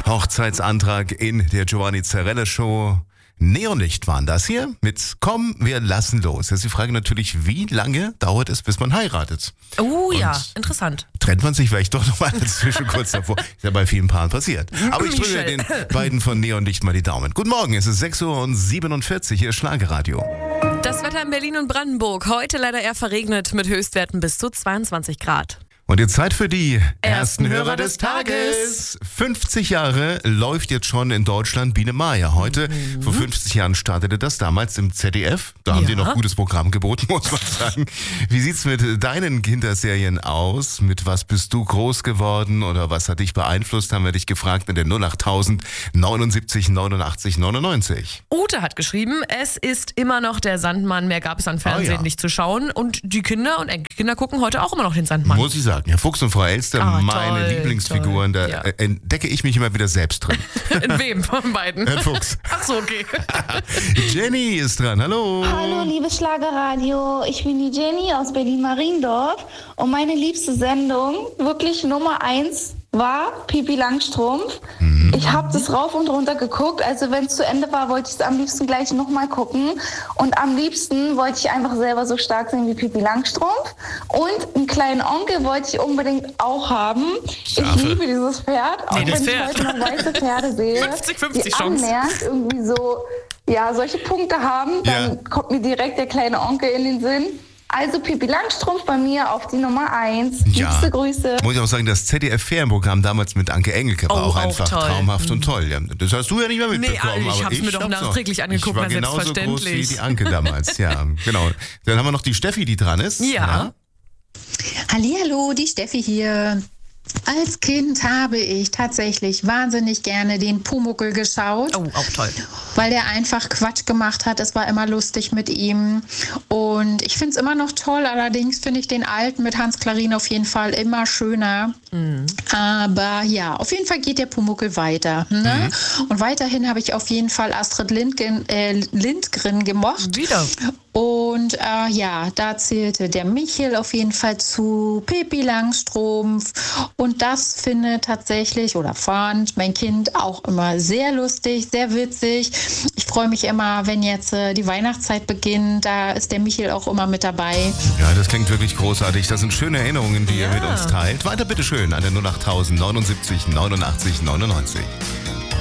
Hochzeitsantrag in der Giovanni Zarella Show. Neonlicht waren das hier mit Komm, wir lassen los. Jetzt ist die Frage natürlich, wie lange dauert es, bis man heiratet? Ja, interessant. Trennt man sich vielleicht doch nochmal inzwischen kurz davor? Ist ja bei vielen Paaren passiert. Aber ich drücke den beiden von Neonlicht mal die Daumen. Guten Morgen, es ist 6:47 Uhr, hier ist Schlagerradio. Das Wetter in Berlin und Brandenburg. Heute leider eher verregnet mit Höchstwerten bis zu 22 Grad. Und jetzt Zeit für die ersten Hörer des Tages. 50 Jahre läuft jetzt schon in Deutschland Biene Maya. Heute, vor 50 Jahren startete das damals im ZDF. Da haben die noch gutes Programm geboten, muss man sagen. Wie sieht's mit deinen Kinderserien aus? Mit was bist du groß geworden oder was hat dich beeinflusst? Haben wir dich gefragt in der 08000 79 89 99. Ute hat geschrieben, es ist immer noch der Sandmann. Mehr gab es an Fernsehen nicht zu schauen. Und die Kinder und Enkelkinder gucken heute auch immer noch den Sandmann. Muss ich sagen. Herr Fuchs und Frau Elster, meine Lieblingsfiguren, da entdecke ich mich immer wieder selbst drin. In wem von beiden? Herr Fuchs. Ach so, okay. Jenny ist dran, hallo. Hallo, liebes Schlagerradio. Ich bin die Jenny aus Berlin-Mariendorf und meine liebste Sendung, wirklich Nummer 1, war Pippi Langstrumpf. Ich habe das rauf und runter geguckt. Also wenn es zu Ende war, wollte ich es am liebsten gleich nochmal gucken. Und am liebsten wollte ich einfach selber so stark sein wie Pippi Langstrumpf. Und einen kleinen Onkel wollte ich unbedingt auch haben. Ich liebe dieses Pferd. Auch wenn ich heute noch weiße Pferde sehe, 50-50 die Chance. annähernd irgendwie so solche Punkte haben, dann kommt mir direkt der kleine Onkel in den Sinn. Also Pippi Langstrumpf bei mir auf die Nummer 1. Liebste Grüße. Muss ich auch sagen, das ZDF-Ferienprogramm damals mit Anke Engelke war auch einfach toll. Traumhaft und toll. Ja, das hast du ja nicht mehr mitbekommen. Nee, ich habe es mir doch nachträglich angeguckt, ich war genauso selbstverständlich. groß wie die Anke damals. Ja, genau. Dann haben wir noch die Steffi, die dran ist. Ja. Hallihallo, die Steffi hier. Als Kind habe ich tatsächlich wahnsinnig gerne den Pumuckl geschaut. Oh, auch toll. Weil der einfach Quatsch gemacht hat. Es war immer lustig mit ihm. Und ich finde es immer noch toll. Allerdings finde ich den alten mit Hans Klarin auf jeden Fall immer schöner. Aber ja, auf jeden Fall geht der Pumuckl weiter. Ne? Und weiterhin habe ich auf jeden Fall Astrid Lindgren gemocht. Wieder. Und da zählte der Michel auf jeden Fall zu, Pippi Langstrumpf. Und das fand mein Kind auch immer sehr lustig, sehr witzig. Ich freue mich immer, wenn jetzt die Weihnachtszeit beginnt, da ist der Michel auch immer mit dabei. Ja, das klingt wirklich großartig. Das sind schöne Erinnerungen, die ihr mit uns teilt. Weiter bitteschön an der 08000 79 89 99.